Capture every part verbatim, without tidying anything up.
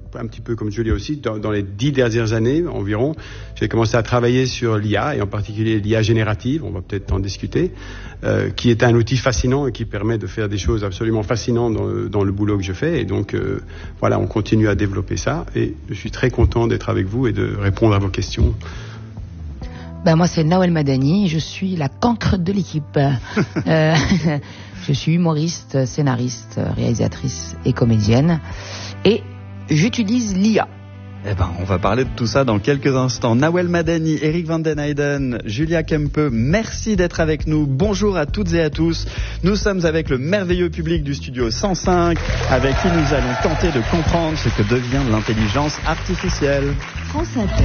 un petit peu comme Julia aussi, dans, dans les dix dernières années environ, j'ai commencé à travailler sur l'I A, et en particulier l'I A générative, on va peut-être en discuter, euh, qui est un outil fascinant et qui permet de faire des choses absolument fascinantes dans le, dans le boulot que je fais. Et donc, euh, voilà, on continue à développer ça. Et je suis très content d'être avec vous et de répondre à vos questions. Ben moi, c'est Nawel Madani, je suis la cancre de l'équipe. euh, je suis humoriste, scénariste, réalisatrice et comédienne. Et j'utilise l'I A. Eh ben, on va parler de tout ça dans quelques instants. Nawel Madani, Eric van den Heijden, Julia Kempe, merci d'être avec nous. Bonjour à toutes et à tous. Nous sommes avec le merveilleux public du studio cent cinq, avec qui nous allons tenter de comprendre ce que devient l'intelligence artificielle. France Inter.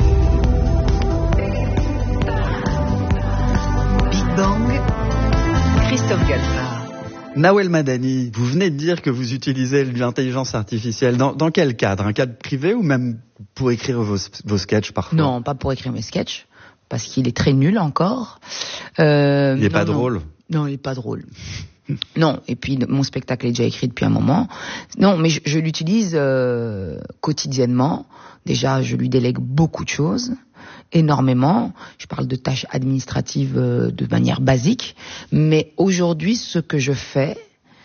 Big Bang. Christophe Galfard. Nawel Madani, vous venez de dire que vous utilisez l'intelligence artificielle. Dans, dans quel cadre? Un cadre privé ou même pour écrire vos, vos sketchs parfois? Non, pas pour écrire mes sketchs, parce qu'il est très nul encore. Euh, il n'est non, pas non. drôle? Non, il n'est pas drôle. Non, et puis mon spectacle est déjà écrit depuis un moment. Non, mais je, je l'utilise euh, quotidiennement. Déjà, je lui délègue beaucoup de choses. Énormément. Je parle de tâches administratives euh, de manière basique. Mais aujourd'hui, ce que je fais,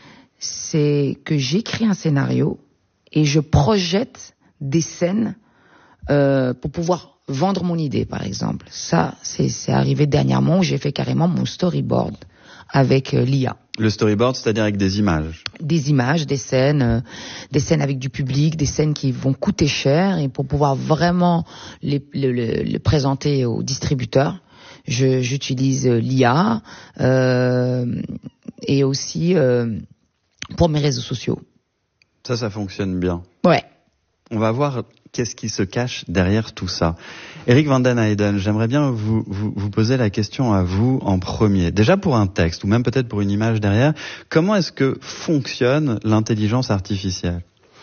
c'est que j'écris un scénario et je projette des scènes euh, pour pouvoir vendre mon idée, par exemple. Ça, c'est, c'est arrivé dernièrement où j'ai fait carrément mon storyboard avec euh, l'I A. Le storyboard, c'est-à-dire avec des images. Des images, des scènes, euh, des scènes avec du public, des scènes qui vont coûter cher, et pour pouvoir vraiment les, le, le, le présenter aux distributeurs, je, j'utilise euh, l'I A euh, et aussi euh, pour mes réseaux sociaux. Ça, ça fonctionne bien. Ouais. On va voir qu'est-ce qui se cache derrière tout ça. Eric van den Heijden, j'aimerais bien vous, vous, vous poser la question à vous en premier. Déjà pour un texte, ou même peut-être pour une image derrière, comment est-ce que fonctionne l'intelligence artificielle?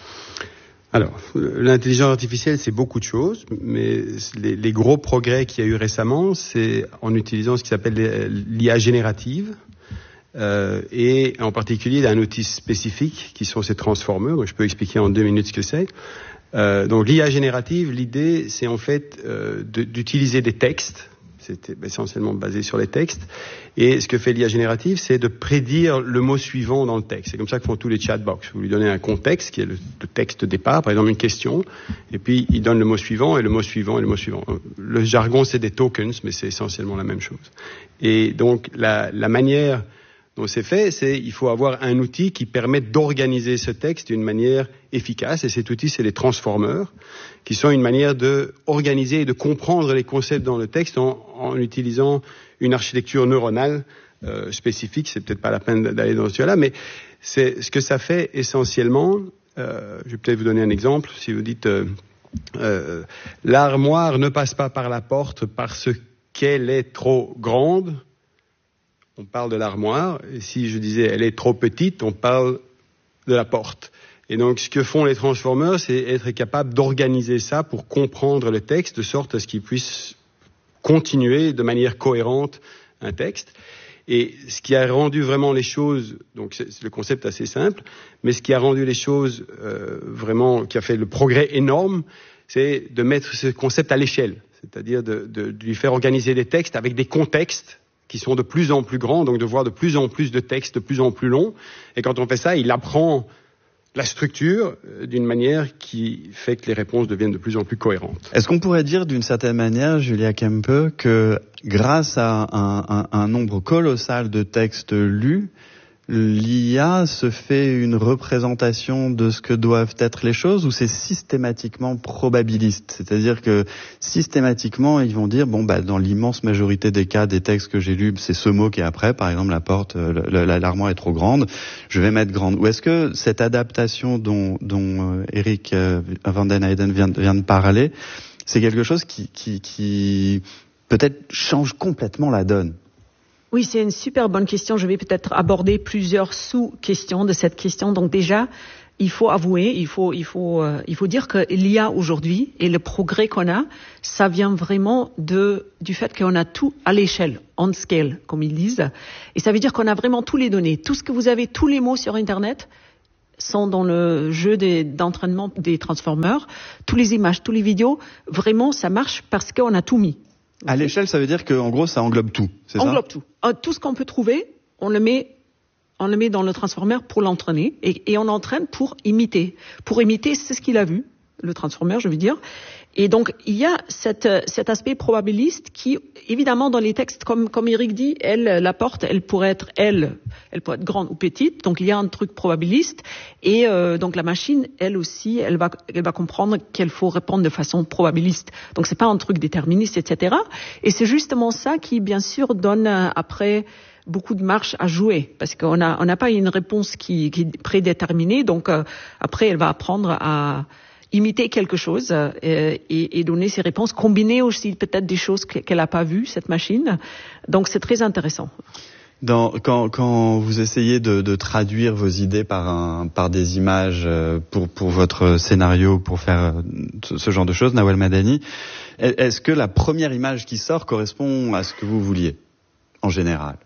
Alors, l'intelligence artificielle, c'est beaucoup de choses, mais les, les gros progrès qu'il y a eu récemment, c'est en utilisant ce qui s'appelle l'I A générative, euh, et en particulier d'un outil spécifique qui sont ces transformers. Je peux expliquer en deux minutes ce que c'est. Euh, donc l'I A générative, l'idée, c'est en fait euh, de, d'utiliser des textes. C'était essentiellement basé sur les textes. Et ce que fait l'I A générative, c'est de prédire le mot suivant dans le texte. C'est comme ça que font tous les chatbox. Vous lui donnez un contexte, qui est le, le texte de départ, par exemple une question, et puis il donne le mot suivant, et le mot suivant, et le mot suivant. Le jargon, c'est des tokens, mais c'est essentiellement la même chose. Et donc la, la manière dont c'est fait, c'est il faut avoir un outil qui permet d'organiser ce texte d'une manière efficace, et cet outil, c'est les transformers, qui sont une manière de organiser et de comprendre les concepts dans le texte en, en utilisant une architecture neuronale euh, spécifique. C'est peut-être pas la peine d'aller dans ce cas-là, mais c'est ce que ça fait essentiellement. Euh, je vais peut-être vous donner un exemple. Si vous dites euh, euh, l'armoire ne passe pas par la porte parce qu'elle est trop grande, on parle de l'armoire, et si je disais elle est trop petite, on parle de la porte. Et donc ce que font les transformers, c'est être capable d'organiser ça pour comprendre le texte, de sorte à ce qu'ils puissent continuer de manière cohérente un texte. Et ce qui a rendu vraiment les choses, donc c'est, c'est le concept assez simple, mais ce qui a rendu les choses euh, vraiment, qui a fait le progrès énorme, c'est de mettre ce concept à l'échelle, c'est-à-dire de, de, de lui faire organiser des textes avec des contextes qui sont de plus en plus grands, donc de voir de plus en plus de textes de plus en plus longs. Et quand on fait ça, il apprend la structure d'une manière qui fait que les réponses deviennent de plus en plus cohérentes. Est-ce qu'on pourrait dire d'une certaine manière, Julia Kempe, que grâce à un, un, un nombre colossal de textes lus, l'I A se fait une représentation de ce que doivent être les choses, ou c'est systématiquement probabiliste? C'est-à-dire que systématiquement, ils vont dire, bon, bah, dans l'immense majorité des cas des textes que j'ai lus, c'est ce mot qui est après, par exemple, la porte, le, la, l'armoire est trop grande, je vais mettre grande. Ou est-ce que cette adaptation dont, dont euh, Eric euh, van den Heijden vient, vient de parler, c'est quelque chose qui, qui, qui peut-être change complètement la donne? Oui, c'est une super bonne question. Je vais peut-être aborder plusieurs sous-questions de cette question. Donc déjà, il faut avouer, il faut, il faut, euh, il faut dire que l'I A aujourd'hui et le progrès qu'on a, ça vient vraiment de du fait qu'on a tout à l'échelle, on scale, comme ils disent. Et ça veut dire qu'on a vraiment tous les données, tout ce que vous avez, tous les mots sur Internet. sont dans le jeu des, d'entraînement des transformers. Toutes les images, toutes les vidéos, vraiment, ça marche parce qu'on a tout mis. À l'échelle, ça veut dire qu'en gros, ça englobe tout, c'est ça? Englobe tout. Euh, tout ce qu'on peut trouver, on le met, on le met dans le transformer pour l'entraîner et, et on entraîne pour imiter. Pour imiter, c'est ce qu'il a vu, le transformer, je veux dire. Et donc, il y a cette, cet aspect probabiliste qui, évidemment, dans les textes, comme, comme Eric dit, elle, la porte, elle pourrait être, elle, elle pourrait être grande ou petite. Donc, il y a un truc probabiliste. Et euh, donc, la machine, elle aussi, elle va, elle va comprendre qu'il faut répondre de façon probabiliste. Donc, c'est pas un truc déterministe, et cetera. Et c'est justement ça qui, bien sûr, donne euh, après beaucoup de marge à jouer, parce qu'on a, on n'a pas une réponse qui, qui est prédéterminée. Donc, euh, après, elle va apprendre à imiter quelque chose euh, et, et donner ses réponses, combiner aussi peut-être des choses qu'elle n'a pas vues, cette machine. Donc c'est très intéressant. Dans, quand, quand vous essayez de, de traduire vos idées par, un, par des images pour, pour votre scénario, pour faire ce, ce genre de choses, Nawal Madani, est-ce que la première image qui sort correspond à ce que vous vouliez, en général?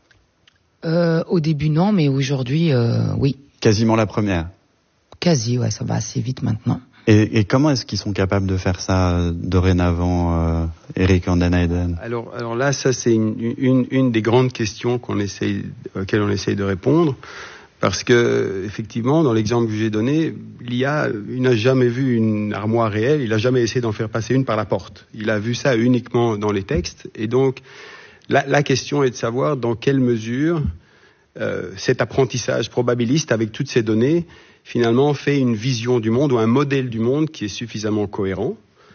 euh, Au début, non, mais aujourd'hui, euh, oui. Quasiment la première? Quasi, ouais, ça va assez vite maintenant. Et, et comment est-ce qu'ils sont capables de faire ça dorénavant, euh, Eric Van den Eijden? Alors, alors là, ça c'est une, une, une des grandes questions qu'on essaye, auxquelles on essaye de répondre, parce que effectivement, dans l'exemple que j'ai donné, l'I A, il n'a jamais vu une armoire réelle, il n'a jamais essayé d'en faire passer une par la porte. Il a vu ça uniquement dans les textes, et donc la, la question est de savoir dans quelle mesure euh, cet apprentissage probabiliste avec toutes ces données finalement fait une vision du monde ou un modèle du monde qui est suffisamment cohérent.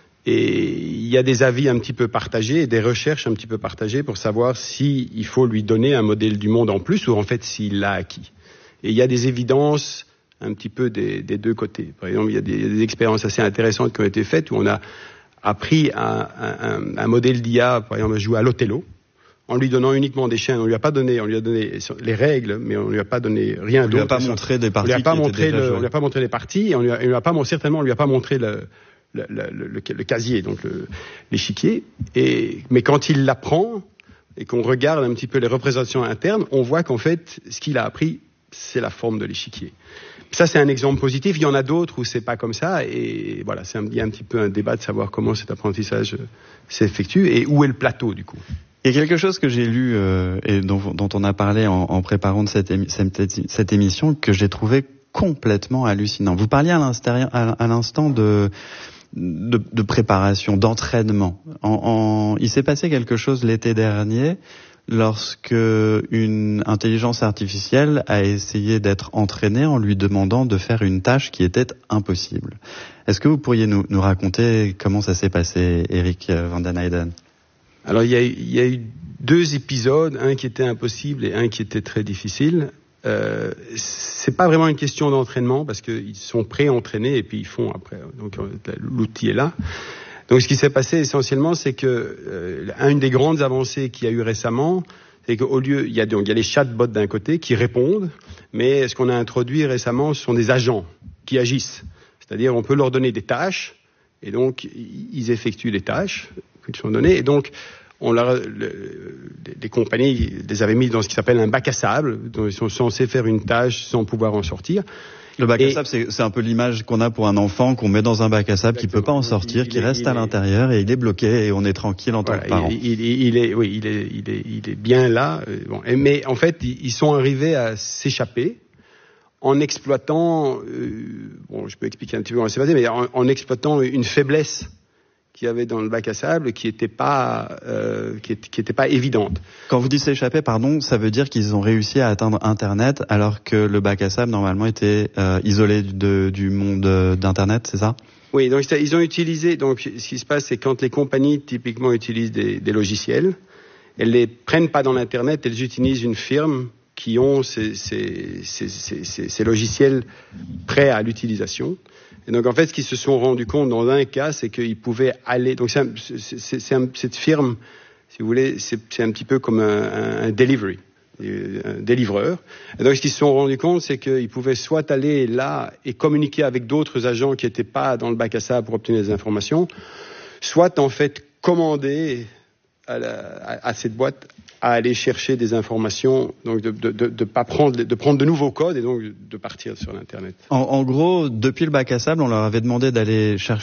Et il y a des avis un petit peu partagés et des recherches un petit peu partagées pour savoir s'il faut lui donner un modèle du monde en plus ou en fait s'il l'a acquis. Et il y a des évidences un petit peu des, des deux côtés. Par exemple, il y a des, il y a des expériences assez intéressantes qui ont été faites où on a appris un, un, un modèle d'I A, par exemple, à jouer à l'Othello, en lui donnant uniquement des chaînes. On lui a pas donné, on lui a donné les règles, mais on lui a pas donné rien d'autre. On lui a pas montré des parties. On lui a pas qui montré étaient déjà le, jouées. on lui a pas montré les parties, et on lui a, on lui a pas, certainement, on lui a pas montré le, le, le, le, le casier, donc le, l'échiquier. Et, mais quand il l'apprend, et qu'on regarde un petit peu les représentations internes, on voit qu'en fait, ce qu'il a appris, c'est la forme de l'échiquier. Ça, c'est un exemple positif. Il y en a d'autres où c'est pas comme ça, et voilà, c'est un, il y a un petit peu un débat de savoir comment cet apprentissage s'effectue, et où est le plateau, du coup. Il y a quelque chose que j'ai lu euh, et dont, dont on a parlé en, en préparant de cette, émi- cette, cette émission que j'ai trouvé complètement hallucinant. Vous parliez à l'instant, à l'instant de, de, de préparation, d'entraînement. En, en, il s'est passé quelque chose l'été dernier lorsque une intelligence artificielle a essayé d'être entraînée en lui demandant de faire une tâche qui était impossible. Est-ce que vous pourriez nous, nous raconter comment ça s'est passé, Eric Van den Eijden? Alors il y, a, il y a eu deux épisodes, un qui était impossible et un qui était très difficile. Euh, c'est pas vraiment une question d'entraînement parce qu'ils sont pré-entraînés et puis ils font après. Donc l'outil est là. Donc ce qui s'est passé essentiellement, c'est que euh, une des grandes avancées qu'il y a eu récemment, c'est qu'au lieu, il y a donc il y a les chatbots d'un côté qui répondent, mais ce qu'on a introduit récemment, ce sont des agents qui agissent. C'est-à-dire on peut leur donner des tâches et donc ils effectuent les tâches qui sont données, et donc on leur, le, les compagnies les avaient mis dans ce qui s'appelle un bac à sable, dont ils sont censés faire une tâche sans pouvoir en sortir. Le bac et, à sable, c'est, c'est un peu l'image qu'on a pour un enfant qu'on met dans un bac à sable, qui peut pas en sortir, il, qui il reste est, à l'intérieur et il est bloqué et on est tranquille en voilà, tant que parent. Il, il, il est, oui, il est, il est, il est bien là. Bon, mais en fait, ils sont arrivés à s'échapper en exploitant, euh, bon, je peux expliquer un petit peu comment c'est passé, mais en, en exploitant une faiblesse qu'il y avait dans le bac à sable qui était pas euh, qui, est, qui était pas évidente. Quand vous dites s'échapper, pardon, ça veut dire qu'ils ont réussi à atteindre Internet alors que le bac à sable normalement était euh, isolé de, du monde d'Internet, c'est ça? Oui, donc ils ont utilisé. Donc ce qui se passe, c'est quand les compagnies typiquement utilisent des, des logiciels, elles les prennent pas dans l'Internet, elles utilisent une firme qui ont ces, ces, ces, ces, ces logiciels prêts à l'utilisation. Et donc, en fait, ce qu'ils se sont rendus compte dans un cas, c'est qu'ils pouvaient aller... Donc, c'est, un, c'est, c'est un, cette firme, si vous voulez, c'est, c'est un petit peu comme un, un delivery, un délivreur. Et donc, ce qu'ils se sont rendus compte, c'est qu'ils pouvaient soit aller là et communiquer avec d'autres agents qui n'étaient pas dans le bac à sable pour obtenir des informations, soit, en fait, commander à, la, à, à cette boîte à aller chercher des informations, donc de de de, de pas prendre de prendre de nouveaux codes et donc de partir sur l'internet. En, en gros, depuis le bac à sable, on leur avait demandé d'aller chercher